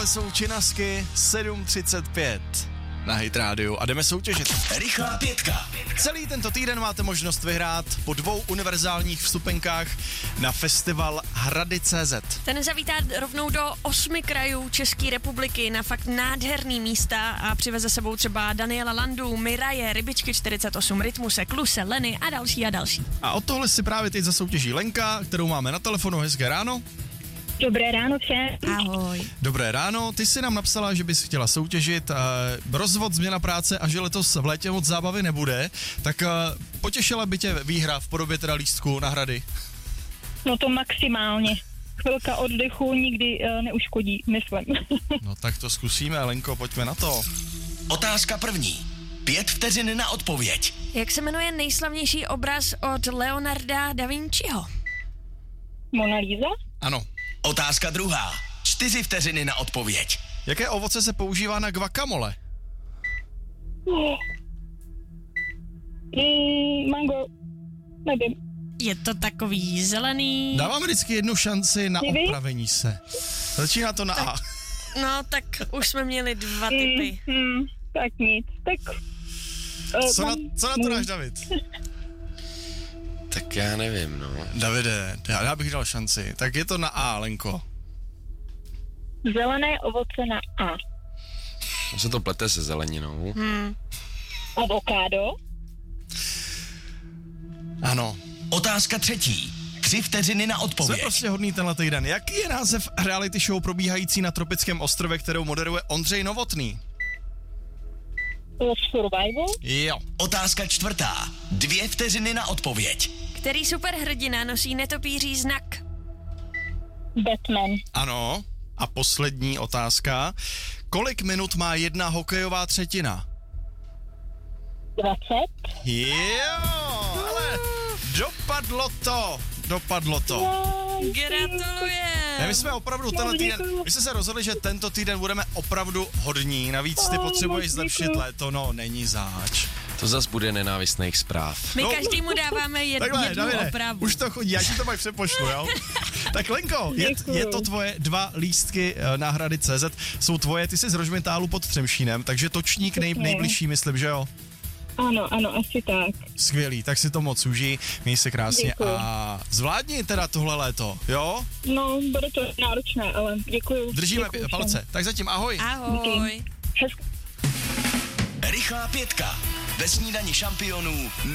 Tohle jsou Činasky 7:35 na Hit Radio a jdeme soutěžit. Rychlá pětka. Celý tento týden máte možnost vyhrát po 2 univerzálních vstupenkách na festival Hrady.cz. Ten zavítá rovnou do 8 krajů České republiky na fakt nádherný místa a přiveze sebou třeba Daniela Landu, Miraje, Rybičky 48, Rytmuse, Kluse, Leny a další a další. A od tohle si právě teď zasoutěží Lenka, kterou máme na telefonu. Hezké ráno. Dobré ráno všem. Ahoj. Dobré ráno, ty jsi nám napsala, že bys chtěla soutěžit rozvod, změna práce a že letos v létě moc zábavy nebude, tak potěšila by tě výhra v podobě teda lístku na Hrady? No to maximálně. Chvilka oddechu nikdy neuškodí, myslím. No tak to zkusíme, Lenko, pojďme na to. Otázka první. 5 vteřin na odpověď. Jak se jmenuje nejslavnější obraz od Leonarda da Vinciho? Mona Lisa? Ano. Otázka druhá. 4 vteřiny na odpověď. Jaké ovoce se používá na guacamole? Mango. Nevím. Je to takový zelený... Dávám vždycky jednu šanci na Kiwi? opravení se. Začíná to na A. No, tak už jsme měli 2 typy. Tak nic. Tak... Co na to dáš, David? Tak já nevím, no. Davide, já bych dal šanci. Tak je to na A, Lenko. Zelené ovoce na A. On se to plete se zeleninou. Avokádo? Ano. Otázka třetí. 3 vteřiny na Jsme odpověď. prostě hodný tenhle týden. Jaký je název reality show probíhající na tropickém ostrově, kterou moderuje Ondřej Novotný? Survival? Jo. Otázka čtvrtá. 2 vteřiny na odpověď. Který superhrdina nosí netopíří znak? Batman. Ano. A poslední otázka. Kolik minut má jedna hokejová třetina? 20. Jo, ale dopadlo to. Gratulujem. My jsme opravdu tenhle týden, my jsme se rozhodli, že tento týden budeme opravdu hodní, navíc ty potřebuješ zlepšit léto, no není zač. To zas bude nenávistných zpráv. My každému dáváme jednu Davide, opravu. už to chodí, já ti to pak přepošlu, jo? Tak Lenko, je to tvoje 2 lístky na Hrady.cz, jsou tvoje, ty jsi z Rožmitálu pod Třemšínem, takže točník nejbližší, myslím, že jo? Ano, asi tak. Skvělý, tak si to moc užij, měj se krásně. Děkuju. A zvládni teda tohle léto, jo? No, bude to náročné, ale děkuju. Držíme Děkuju palce, všem. tak zatím ahoj. Ahoj. Hezky. Rychlá pětka. Ve snídani šampionů